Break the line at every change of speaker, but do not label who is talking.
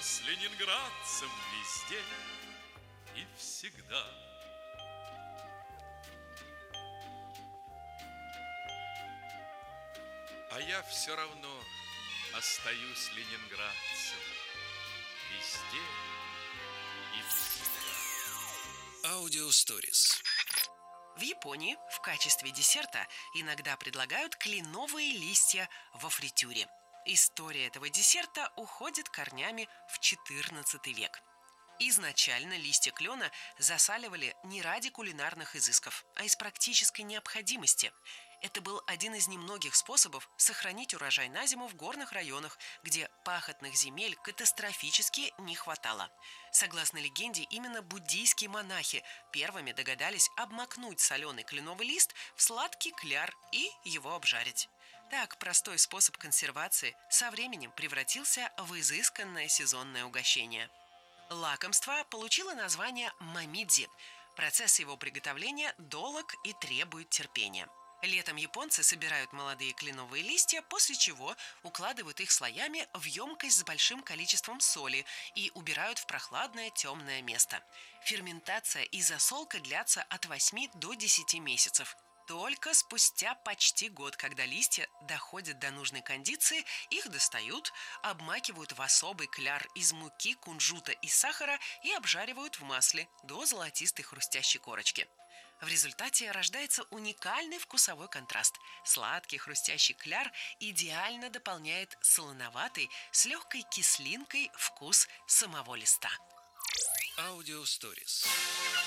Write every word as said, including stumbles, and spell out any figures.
с ленинградцем везде и всегда. А я все равно остаюсь ленинградцем везде и всегда.
Аудиосторис.
В Японии в качестве десерта иногда предлагают кленовые листья во фритюре. История этого десерта уходит корнями в четырнадцатый век. Изначально листья клена засаливали не ради кулинарных изысков, а из практической необходимости. Это был один из немногих способов сохранить урожай на зиму в горных районах, где пахотных земель катастрофически не хватало. Согласно легенде, именно буддийские монахи первыми догадались обмакнуть соленый кленовый лист в сладкий кляр и его обжарить. Так простой способ консервации со временем превратился в изысканное сезонное угощение. Лакомство получило название мамидзи. Процесс его приготовления долг и требует терпения. Летом японцы собирают молодые кленовые листья, после чего укладывают их слоями в емкость с большим количеством соли и убирают в прохладное темное место. Ферментация и засолка длятся от восьми до десяти месяцев. Только спустя почти год, когда листья доходят до нужной кондиции, их достают, обмакивают в особый кляр из муки, кунжута и сахара и обжаривают в масле до золотистой хрустящей корочки. В результате рождается уникальный вкусовой контраст. Сладкий хрустящий кляр идеально дополняет солоноватый с легкой кислинкой вкус самого листа.
Аудиосторис.